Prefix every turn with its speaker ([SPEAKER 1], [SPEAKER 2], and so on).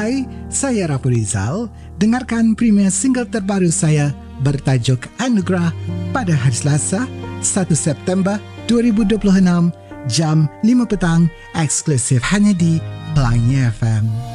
[SPEAKER 1] Hai, saya Rapu Rizal. Dengarkan premier single terbaru saya bertajuk Anugerah pada hari Selasa, 1 September 2026, jam 5 petang, eksklusif hanya di Pelangi FM.